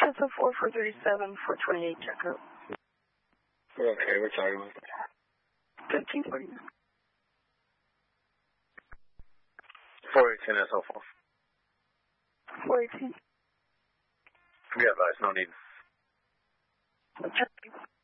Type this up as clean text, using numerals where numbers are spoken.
SO4 437 428 checkup. Okay, we're talking about 1540. 418 SO4. 418. Yeah, advice, no need. Okay.